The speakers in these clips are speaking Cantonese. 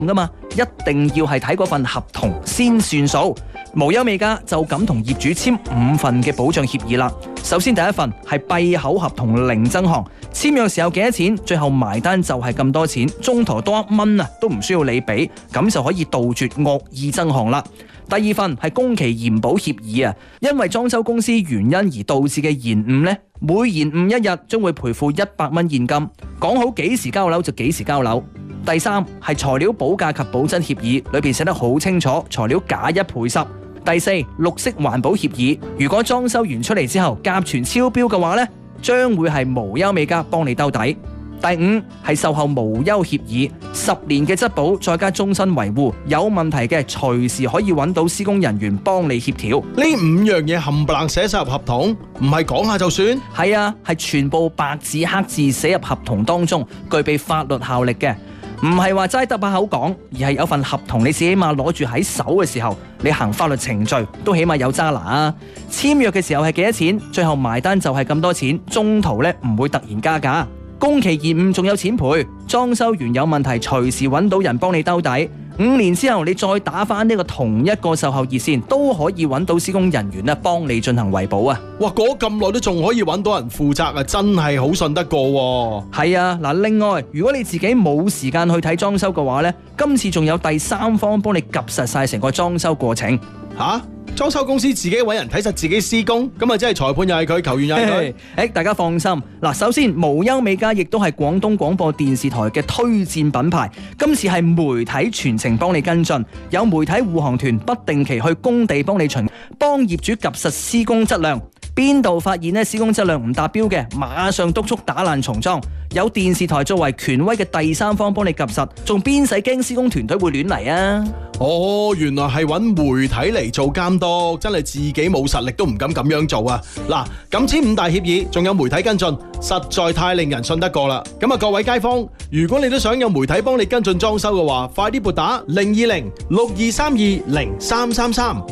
噶嘛，一定要係睇嗰份合同先算數。無憂美家就咁同業主簽5份嘅保障協議啦。首先第一份係閉口合同零增項，簽約時候幾多錢，最後埋單就係咁多錢，中途多1蚊都唔需要你俾，咁就可以杜絕惡意增項啦。第二份係工期延保協議啊，因為裝修公司原因而導致嘅延誤呢，每延誤1日將會賠付100蚊現金，講好幾時交樓就幾時交樓。第三係材料保價及保真協議，裏邊寫得好清楚，材料假1賠10。第四，綠色環保協議，如果裝修完出嚟之後甲醛超標嘅話呢，將會係無憂美家幫你兜底。第五係售後無憂協議，10年嘅質保再加終身維護，有問題嘅隨時可以揾到施工人員幫你協調。 呢5樣嘢冚唪唥寫晒入合同，唔係講下就算？ 係啊，係全部白紙黑字寫入合同當中，具備法律效力嘅。唔係話齋得把口講，而係有份合同，你至起碼攞住喺手嘅時候，你行法律程序都起碼有揸拿啊。簽約嘅時候係幾多錢，最後埋單就係咁多錢，中途咧唔會突然加價。工期延誤仲有錢賠，裝修完有問題隨時揾到人幫你兜底。5年之後你再打返呢個同一個售後熱線，都可以揾到施工人員幫你進行維保啊！ 哇，嗰咁耐都仲可以揾到人負責啊，真係好信得過喎。 係啊，嗱，另外如果你自己冇時間去睇裝修嘅話呢，今次仲有第三方幫你及實晒成個裝修過程。 吓？裝修公司自己揾人睇實自己施工，咁啊即係裁判又係佢，球員又係佢。 大家放心。嗱，首先無憂美家亦都係廣東廣播電視台嘅推薦品牌，今次係媒體全程幫你跟進，有媒體護航團不定期去工地幫你巡，幫業主及實施工質量。邊度發現施工質量唔達標嘅，馬上督促打爛重裝。有電視台作為權威嘅第三方幫你及實，仲邊使驚施工團隊會亂嚟啊？ 哦，原來係揾媒體嚟做監督，真係自己冇實力都唔敢咁樣做啊！嗱，咁簽5大協議，仲有媒體跟進，實在太令人信得過啦！咁啊，各位街坊，如果你都想有媒體幫你跟進裝修嘅話，快啲撥打020-6232-0333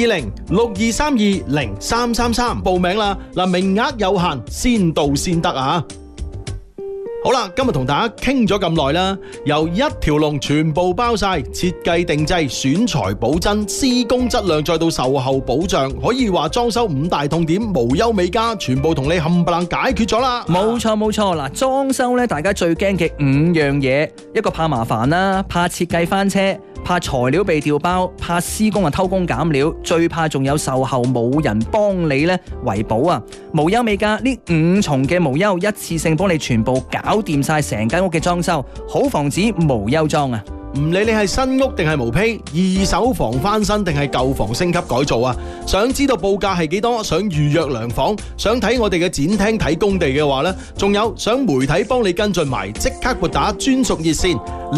020-6232-0333報名啦！嗱，名額有限，先到先得啊！好啦，今日同大家傾咗咁耐啦，由一條龍全部包晒，設計定製、選材保真、施工質量，再到售後保障，可以話裝修5大痛點，無憂美家全部同你冚唪唥解決咗啦。 冇錯冇錯，嗱，裝修咧，大家最驚嘅5樣嘢，一個怕麻煩啦，怕設計翻車，怕材料被調包，怕施工偷工減料，最怕仲有售後冇人幫你咧維保啊！無憂美家呢5重嘅無憂，一次性幫你全部搞掂晒成間屋嘅裝修，好防止無憂裝啊！ 唔理你係新屋定係毛坯，二手房翻新定係舊房升級改造啊！想知道報價係幾多？想預約量房？想睇我哋嘅展廳睇工地嘅話呢，仲有想媒體幫你跟進埋，即刻撥打專屬熱線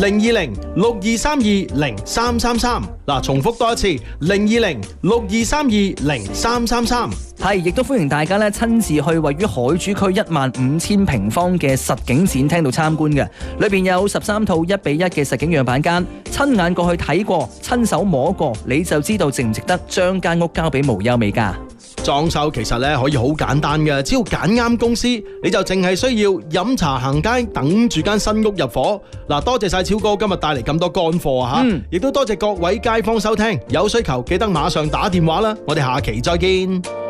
020-6232-0333。嗱，重複多一次020-6232-0333。 係，亦都歡迎大家咧親自去位於海珠區15000平方嘅實景展廳度參觀嘅，裏邊有13套1:1嘅實景樣板間，親眼過去睇過，親手摸過，你就知道值唔值得將間屋交俾無憂美家。 裝修其實咧可以好簡單嘅，只要揀啱公司，你就淨係需要飲茶行街，等住間新屋入伙。嗱，多謝晒超哥今日帶嚟咁多乾貨啊吓，亦都多謝各位街坊收聽，有需求記得馬上打電話啦，我哋下期再見。